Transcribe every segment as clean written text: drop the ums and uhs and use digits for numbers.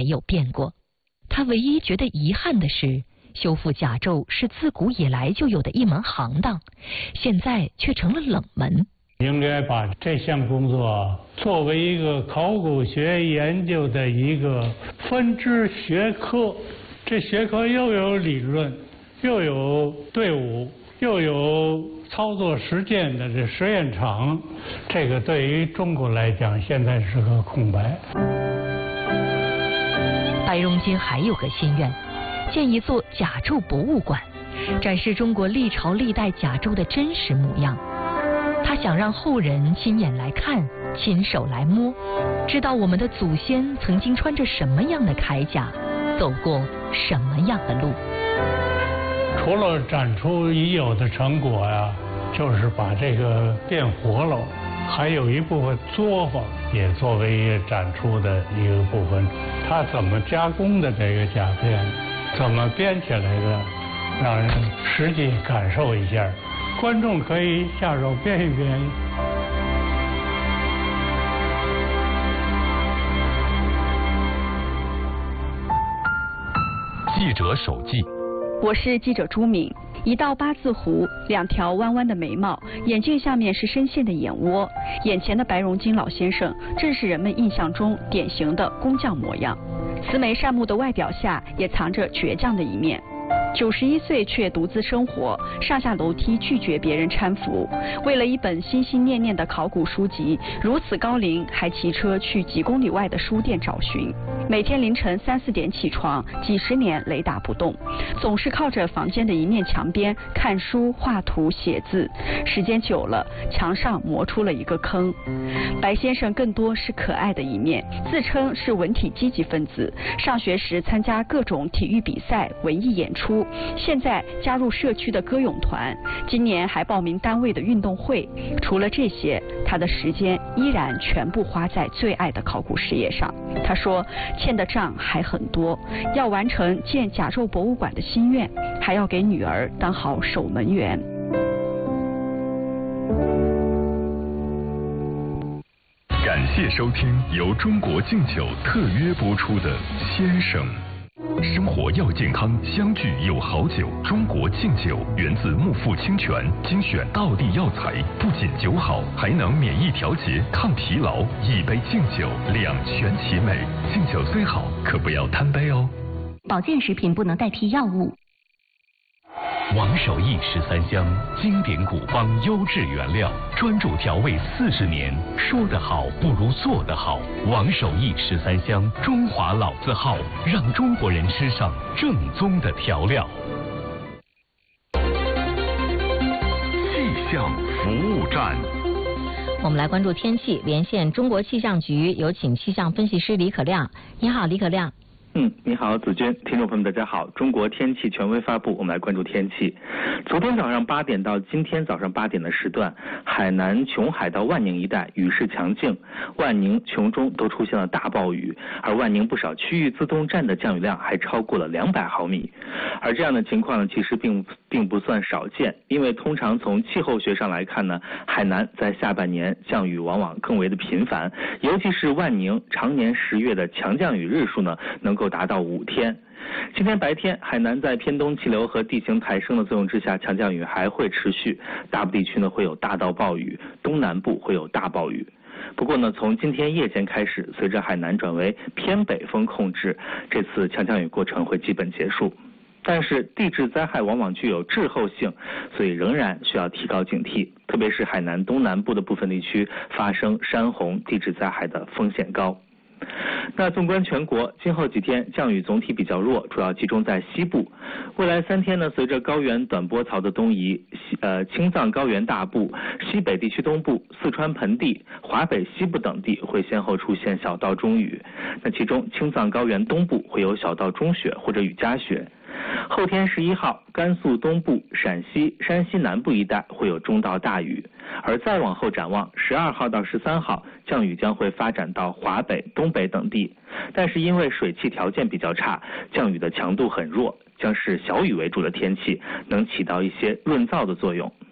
有变过。他唯一觉得遗憾的是，修复甲胄是自古以来就有的一门行当，现在却成了冷门。 应该把这项工作作为一个考古学研究的一个分支学科，这学科又有理论，又有队伍，又有操作实践的这实验场，这个对于中国来讲现在是个空白。 白荣金还有个心愿，建一座甲胄博物馆，展示中国历朝历代甲胄的真实模样。他想让后人亲眼来看，亲手来摸，知道我们的祖先曾经穿着什么样的铠甲，走过什么样的路。 除了展出已有的成果呀，就是把这个变活了，还有一部分作坊也作为一个展出的一个部分。它怎么加工的这个甲片，怎么编起来的，让人实际感受一下。观众可以下手编一编。 记者手记。 我是记者朱敏。一道八字胡，2条弯弯的眉毛，眼镜下面是深陷的眼窝。眼前的白荣金老先生，正是人们印象中典型的工匠模样。慈眉善目的外表下，也藏着倔强的一面。91岁却独自生活，上下楼梯拒绝别人搀扶。为了一本心心念念的考古书籍，如此高龄还骑车去几公里外的书店找寻。每天凌晨3、4点起床，几十年雷打不动，总是靠着房间的一面墙边看书、画图、写字。时间久了，墙上磨出了一个坑。白先生更多是可爱的一面，自称是文体积极分子，上学时参加各种体育比赛、文艺演出，现在加入社区的歌咏团，今年还报名单位的运动会。除了这些，他的时间依然全部花在最爱的考古事业上。他说，欠的账还很多，要完成建甲胄博物馆的心愿，还要给女儿当好守门员。 感谢收听由中国敬酒特约播出的《先生》。生活要健康，相聚有好酒。中国敬酒源自木富清泉精选道地药材，不仅酒好，还能免疫调节、抗疲劳。一杯敬酒，两全其美。敬酒虽好，可不要贪杯哦。 保健食品不能代替药物。 王守义13香，经典古方，优质原料，专注调味40年。说得好不如做得好。王守义13香，中华老字号，让中国人吃上正宗的调料。气象服务站。 我们来关注天气，连线中国气象局，有请气象分析师李可亮。你好，李可亮。 你好，子君，听众朋友们，大家好。中国天气权威发布，我们来关注天气。昨天早上8点到今天早上8点的时段，海南琼海到万宁一带雨势强劲，万宁、琼中都出现了大暴雨，而万宁不少区域自动站的降雨量还超过了200毫米。而这样的情况呢，其实并不算少见，因为通常从气候学上来看呢，海南在下半年降雨往往更为的频繁，尤其是万宁常年10月的强降雨日数呢，能够达到5天。今天白天，海南在偏东气流和地形抬升的作用之下，强降雨还会持续，大部地区呢会有大到暴雨，东南部会有大暴雨。不过呢，从今天夜间开始，随着海南转为偏北风控制，这次强降雨过程会基本结束。但是地质灾害往往具有滞后性，所以仍然需要提高警惕，特别是海南东南部的部分地区发生山洪地质灾害的风险高。那纵观全国，今后几天降雨总体比较弱，主要集中在西部。未来3天呢，随着高原短波槽的东移，青藏高原大部、西北地区东部、四川盆地、华北西部等地会先后出现小到中雨。那其中青藏高原东部会有小到中雪或者雨夹雪。后天11号，甘肃东部、陕西、山西南部一带会有中到大雨，而再往后展望，12号到13号，降雨将会发展到华北、东北等地，但是因为水汽条件比较差，降雨的强度很弱，将是小雨为主的天气，能起到一些润燥的作用。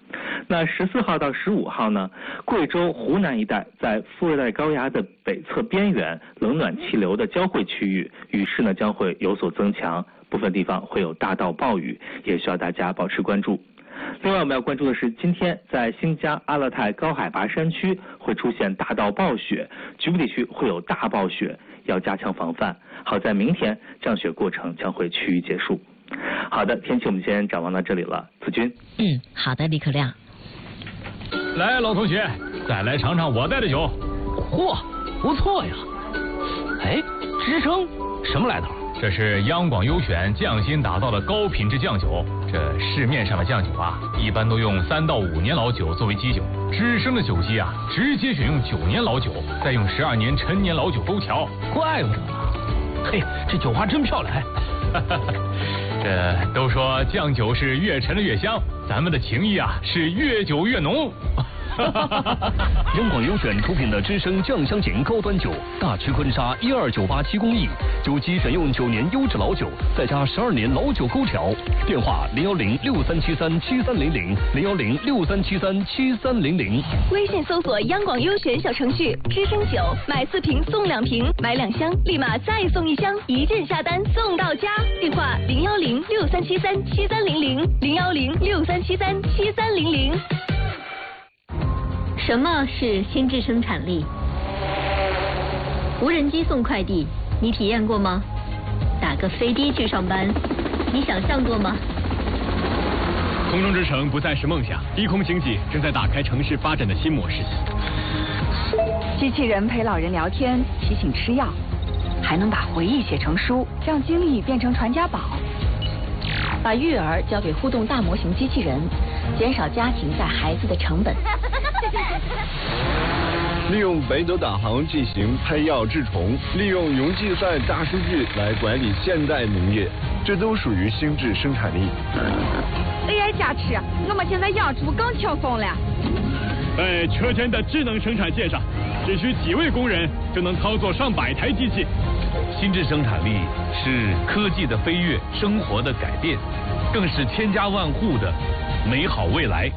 那14号到15号呢，贵州、湖南一带在副热带高压的北侧边缘，冷暖气流的交汇区域，雨势呢将会有所增强，部分地方会有大到暴雨，也需要大家保持关注。另外我们要关注的是，今天在新疆阿勒泰高海拔山区会出现大到暴雪，局部地区会有大暴雪，要加强防范。好在明天降雪过程将会趋于结束。好的，天气我们先展望到这里了，子君。 好的，李可亮。 来，老同学，再来尝尝我带的酒。 嚯，不错呀！哎，支撑什么来头？ 这是央广优选匠心打造的高品质酱酒。这市面上的酱酒啊，一般都用3到5年老酒作为基酒，只生的酒基啊，直接选用9年老酒，再用12年陈年老酒勾调。 怪不得呢。嘿，这酒花真漂亮。 这都说酱酒是越陈的越香，咱们的情谊啊是越久越浓。 央广优选出品的知声酱香型高端酒，大曲坤沙12987工艺，酒基选用9年优质老酒，再加12年老酒勾调。电话01063737300，01063737300。 微信搜索央广优选小程序，知声酒买4瓶送2瓶，买2箱立马再送1箱，一键下单送到家。电话01063737300，01063737300。 什么是心智生产力？无人机送快递，你体验过吗？打个飞的去上班，你想象过吗？ 空中之城不再是梦想，低空经济正在打开城市发展的新模式。 机器人陪老人聊天，提醒吃药，还能把回忆写成书，让经历变成传家宝。 把育儿交给互动大模型机器人，减少家庭带孩子的成本。 利用北斗导航进行配药治虫，利用云计算大数据来管理现代农业，这都属于心智生产力。 AI 加持，我们现在养猪更轻松了。 在车间的智能生产线上，只需几位工人就能操作上百台机器。 心智生产力是科技的飞跃，生活的改变，更是千家万户的美好未来。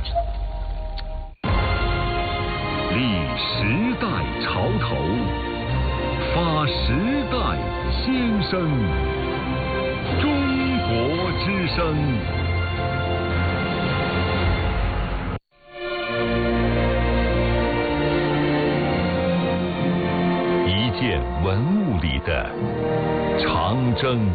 立时代潮头，发时代先声。中国之声。一件文物里的长征。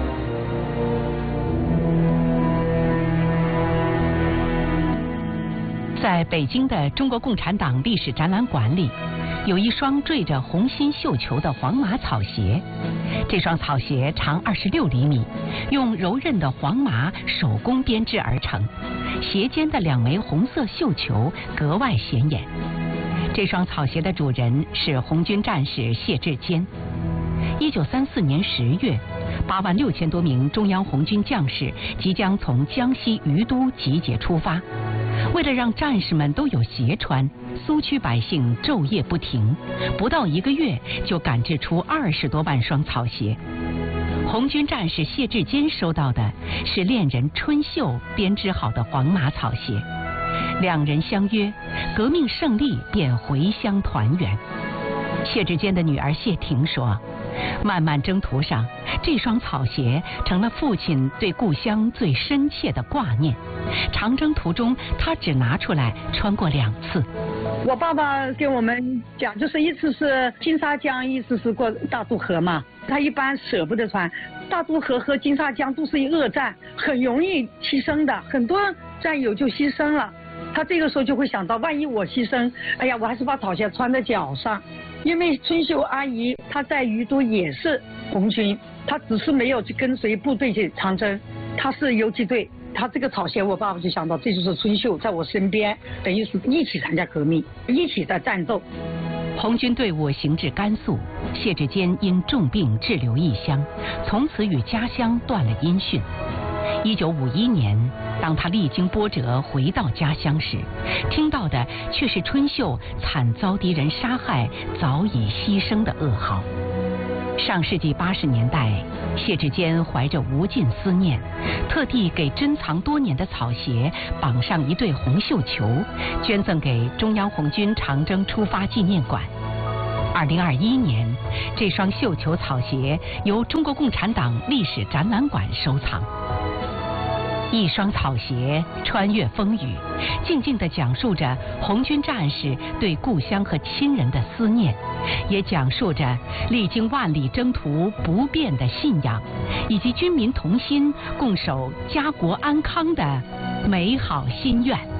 在北京的中国共产党历史展览馆里，有一双缀着红心绣球的黄麻草鞋。这双草鞋长26厘米，用柔韧的黄麻手工编织而成，鞋尖的2枚红色绣球格外显眼。这双草鞋的主人是红军战士谢志坚。1934年10月，86000多名中央红军将士即将从江西于都集结出发。为了让战士们都有鞋穿，苏区百姓昼夜不停，不到1个月就赶制出20多万双草鞋。红军战士谢志坚收到的是恋人春秀编织好的黄麻草鞋，两人相约，革命胜利便回乡团圆。谢志坚的女儿谢婷说，漫漫征途上，这双草鞋成了父亲对故乡最深切的挂念。长征途中，他只拿出来穿过2次。 我爸爸给我们讲，就是一次是金沙江，一次是过大渡河嘛。他一般舍不得穿，大渡河和金沙江都是一恶战，很容易牺牲的，很多战友就牺牲了。他这个时候就会想到，万一我牺牲，哎呀，我还是把草鞋穿在脚上。因为春秀阿姨她在于都也是红军，她只是没有去跟随部队去长征，她是游击队。她这个草鞋，我爸爸就想到，这就是春秀在我身边，等于是一起参加革命，一起在战斗。 红军队伍行至甘肃，谢志坚因重病滞留异乡，从此与家乡断了音讯。1951年，当他历经波折回到家乡时，听到的却是春秀惨遭敌人杀害、早已牺牲的噩耗。上世纪80年代， 谢志坚怀着无尽思念，特地给珍藏多年的草鞋绑上一对红绣球，捐赠给中央红军长征出发纪念馆。2021年，这双绣球草鞋由中国共产党历史展览馆收藏。一双草鞋穿越风雨，静静地讲述着红军战士对故乡和亲人的思念，也讲述着历经万里征途不变的信仰，以及军民同心共守家国安康的美好心愿。